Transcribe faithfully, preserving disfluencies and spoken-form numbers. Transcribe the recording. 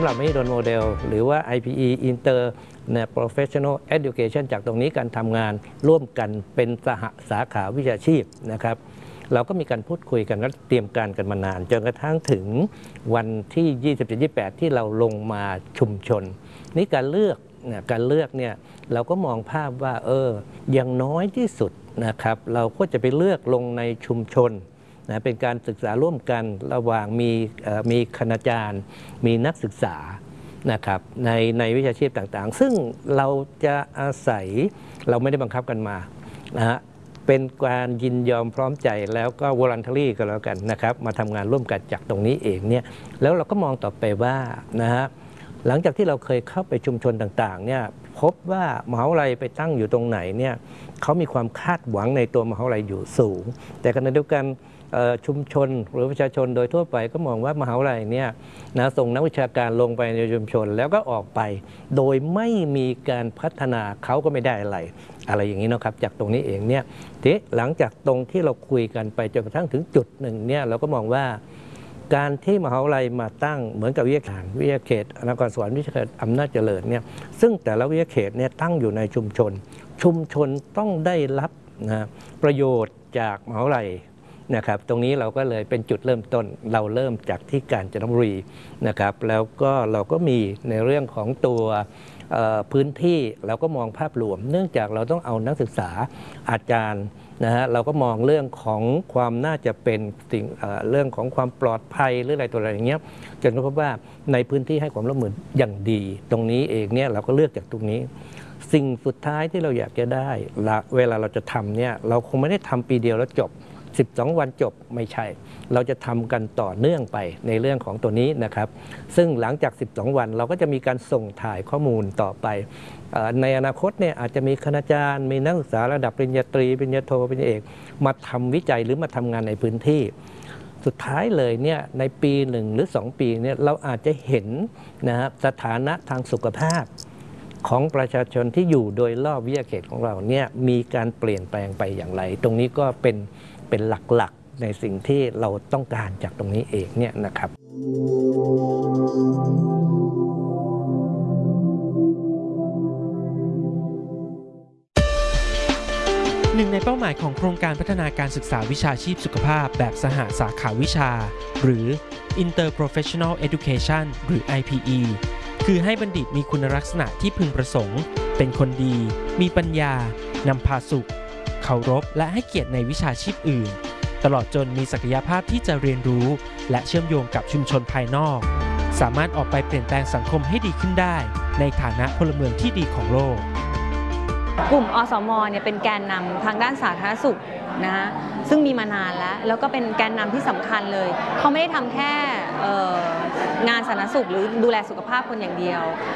ำหรับ Mehidol Model หรือว่า ไอ พี อี Inter Professional Education จากตรงนี้การทำงานร่วมกันเป็นสหสาขาวิชาชีพนะครับเราก็มีการพูดคุยกันและเตรียมการกันมานานจนกระทั่งถึงวันที่ ยี่สิบเจ็ด ยี่สิบแปด ที่เราลงมาชุมชนนี่การเลือกนะการเลือกเนี่ยเราก็มองภาพว่าเอออย่างน้อยที่สุดนะครับเราก็จะไปเลือกลงในชุมชนนะเป็นการศึกษาร่วมกันระหว่างมีมีคณาจารย์มีนักศึกษานะครับในในวิชาชีพต่างๆซึ่งเราจะอาศัยเราไม่ได้บังคับกันมานะฮะเป็นการยินยอมพร้อมใจแล้วก็ voluntary ก็แล้วกันนะครับมาทำงานร่วมกันจากตรงนี้เองเนี่ยแล้วเราก็มองต่อไปว่านะฮะหลังจากที่เราเคยเข้าไปชุมชนต่างๆเนี่ยพบว่ามหาวิทยาลัยไปตั้งอยู่ตรงไหนเนี่ยเขามีความคาดหวังในตัวมหาวิทยาลัยอยู่สูงแต่ขณะเดียวกันชุมชนหรือประชาชนโดยทั่วไปก็มองว่ามหาวิทยาลัยเนี่ยนะส่งนักวิชาการลงไปในชุมชนแล้วก็ออกไปโดยไม่มีการพัฒนาเขาก็ไม่ได้อะไรอะไรอย่างนี้นะครับจากตรงนี้เองเนี่ยทีหลังจากตรงที่เราคุยกันไปจนกระทั่งถึงจุดหนึ่งเนี่ยเราก็มองว่าการที่มหาวิทยาลัยมาตั้งเหมือนกับวิทยาเขตวิทยาเขตนครสวรรค์วิทยาเขตอำนาจเจริญเนี่ยซึ่งแต่ละวิทยาเขตเนี่ยตั้งอยู่ในชุมชนชุมชนต้องได้รับนะประโยชน์จากมหาวิทยาลัยนะครับตรงนี้เราก็เลยเป็นจุดเริ่มต้นเราเริ่มจากที่กาญจนบุรีนะครับแล้วก็เราก็มีในเรื่องของตัวพื้นที่เราก็มองภาพรวมเนื่องจากเราต้องเอานักศึกษาอาจารย์นะฮะเราก็มองเรื่องของความน่าจะเป็นสิ่ง เ, เรื่องของความปลอดภัยหรืออะไรตัวอะไรอย่างเงี้ยจนพบว่าในพื้นที่ให้ความร่วมมืออย่างดีตรงนี้เองเนี่ยเราก็เลือกจากตรงนี้สิ่งสุดท้ายที่เราอยากจะได้เวลาเราจะทำเนี่ยเราคงไม่ได้ทำปีเดียวแล้วจบสิบสองวันจบไม่ใช่เราจะทำกันต่อเนื่องไปในเรื่องของตัวนี้นะครับซึ่งหลังจากสิบสองวันเราก็จะมีการส่งถ่ายข้อมูลต่อไปในอนาคตเนี่ยอาจจะมีคณาจารย์มีนักศึกษาระดับปริญญาตรีปริญญาโทปริญญาเอกมาทำวิจัยหรือมาทำงานในพื้นที่สุดท้ายเลยเนี่ยในปีหนึ่งหรือสองปีเนี่ยเราอาจจะเห็นนะครับสถานะทางสุขภาพของประชาชนที่อยู่โดยรอบวิทยาเขตของเราเนี่ยมีการเปลี่ยนแปลงไปอย่างไรตรงนี้ก็เป็นเป็นหลักๆในสิ่งที่เราต้องการจากตรงนี้เองเนี่ยนะครับหนึ่งในเป้าหมายของโครงการพัฒนาการศึกษาวิชาชีพสุขภาพแบบสหสาขาวิชาหรือ Inter Professional Education หรือ ไอ พี อี คือให้บัณฑิตมีคุณลักษณะที่พึงประสงค์เป็นคนดีมีปัญญานำพาสุขเคารพและให้เกียรติในวิชาชีพอื่นตลอดจนมีศักยภาพที่จะเรียนรู้และเชื่อมโยงกับชุมชนภายนอกสามารถออกไปเปลี่ยนแปลงสังคมให้ดีขึ้นได้ในฐานะพลเมืองที่ดีของโลกกลุ่มอสม.เนี่ยเป็นแกนนำทางด้านสาธารณสุขนะซึ่งมีมานานแล้วแล้วก็เป็นแกนนำที่สำคัญเลยเขาไม่ได้ทำแค่งานสาธารณสุขหรือดูแลสุขภาพคนอย่างเดียว